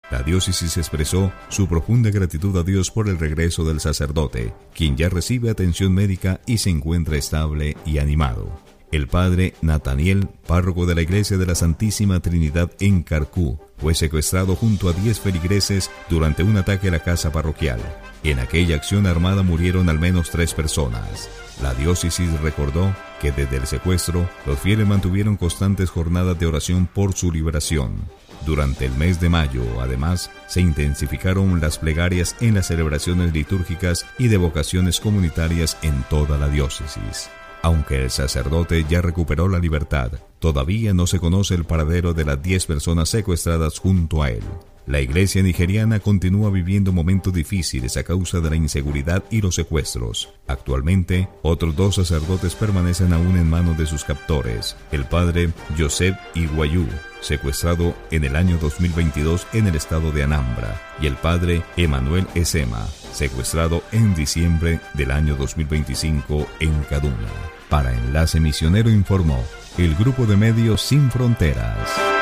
La diócesis expresó su profunda gratitud a Dios por el regreso del sacerdote, quien ya recibe atención médica y se encuentra estable y animado. El padre Nathaniel, párroco de la Iglesia de la Santísima Trinidad en Carcú, fue secuestrado junto a 10 feligreses durante un ataque a la casa parroquial. En aquella acción armada murieron al menos 3 personas. La diócesis recordó que desde el secuestro, los fieles mantuvieron constantes jornadas de oración por su liberación. Durante el mes de mayo, además, se intensificaron las plegarias en las celebraciones litúrgicas y de vocaciones comunitarias en toda la diócesis. Aunque el sacerdote ya recuperó la libertad, todavía no se conoce el paradero de las 10 personas secuestradas junto a él. La iglesia nigeriana continúa viviendo momentos difíciles a causa de la inseguridad y los secuestros. Actualmente, otros 2 sacerdotes permanecen aún en manos de sus captores. El padre Joseph Iguayú, secuestrado en el año 2022 en el estado de Anambra, y el padre Emanuel Esema, secuestrado en diciembre del año 2025 en Kaduna. Para Enlace Misionero informó el grupo de medios Sin Fronteras.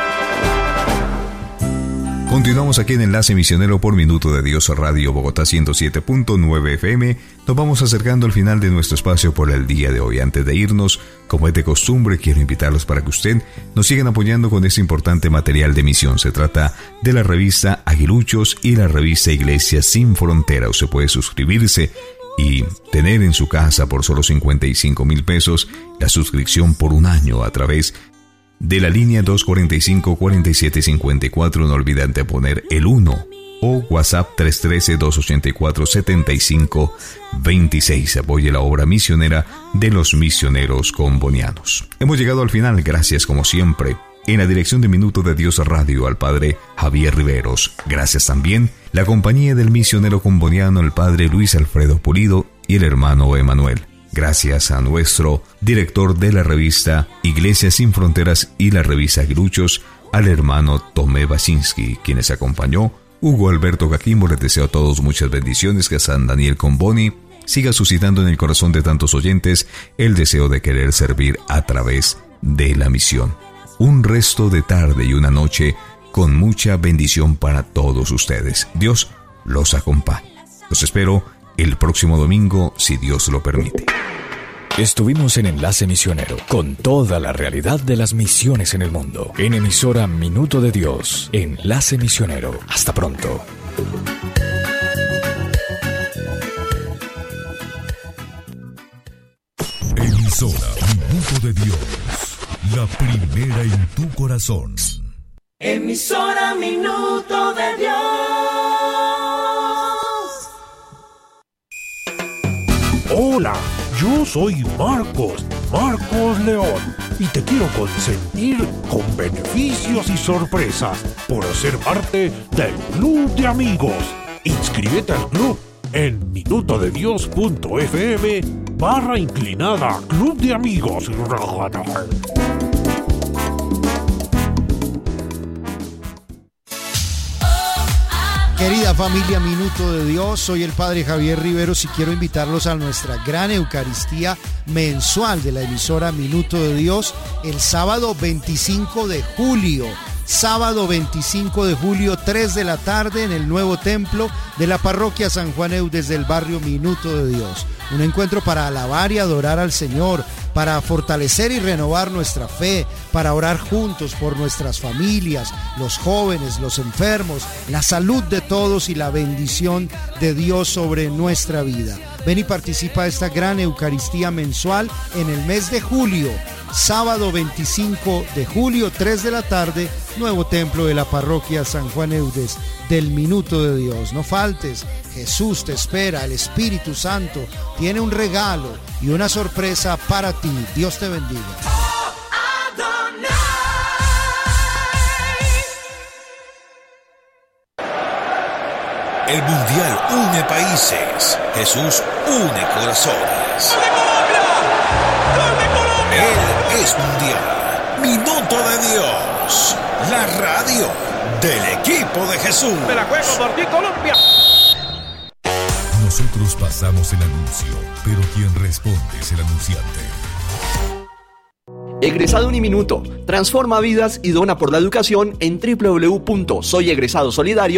Continuamos aquí en Enlace Misionero por Minuto de Dios Radio Bogotá 107.9 FM. Nos vamos acercando al final de nuestro espacio por el día de hoy. Antes de irnos, como es de costumbre, quiero invitarlos para que usted nos sigan apoyando con este importante material de misión. Se trata de la revista Aguiluchos y la revista Iglesia Sin Frontera. Usted puede suscribirse y tener en su casa por solo 55,000 pesos la suscripción por un año a través de la línea 245-4754, no olviden de poner el 1 o WhatsApp 313-284-7526. Apoye la obra misionera de los misioneros combonianos. Hemos llegado al final, gracias como siempre. En la dirección de Minuto de Dios Radio al padre Javier Riveros. Gracias también la compañía del misionero comboniano, el padre Luis Alfredo Pulido y el hermano Emanuel. Gracias a nuestro director de la revista Iglesia Sin Fronteras y la revista Aguiluchos, al hermano Tomé Basinski, quienes acompañó. Hugo Alberto Gaquimbo, les deseo a todos muchas bendiciones, que San Daniel Comboni siga suscitando en el corazón de tantos oyentes el deseo de querer servir a través de la misión. Un resto de tarde y una noche con mucha bendición para todos ustedes. Dios los acompañe. Los espero el próximo domingo, si Dios lo permite. Estuvimos en Enlace Misionero con toda la realidad de las misiones en el mundo. En emisora Minuto de Dios, Enlace Misionero. Hasta pronto. Emisora Minuto de Dios, la primera en tu corazón. Emisora Minuto de Dios. Hola, yo soy Marcos León, y te quiero consentir con beneficios y sorpresas por ser parte del Club de Amigos. Inscríbete al club en minutodedios.fm/inclinada Club de Amigos. Querida familia Minuto de Dios, soy el Padre Javier Riveros y quiero invitarlos a nuestra gran Eucaristía mensual de la emisora Minuto de Dios el sábado 25 de julio. Sábado 25 de julio, 3 de la tarde en el nuevo templo de la parroquia San Juan Eudes del barrio Minuto de Dios. Un encuentro para alabar y adorar al Señor, para fortalecer y renovar nuestra fe, para orar juntos por nuestras familias, los jóvenes, los enfermos, la salud de todos y la bendición de Dios sobre nuestra vida. Ven y participa de esta gran Eucaristía mensual en el mes de julio. Sábado 25 de julio, 3 de la tarde, nuevo templo de la parroquia San Juan Eudes del Minuto de Dios. No faltes, Jesús te espera, el Espíritu Santo tiene un regalo y una sorpresa para ti. Dios te bendiga. El Mundial une países, Jesús une corazones. Él es Mundial, Minuto de Dios, la radio del equipo de Jesús. Me la juego por ti, Colombia. Nosotros pasamos el anuncio, pero quien responde es el anunciante. Egresado Uniminuto, transforma vidas y dona por la educación en www.soyegresadosolidario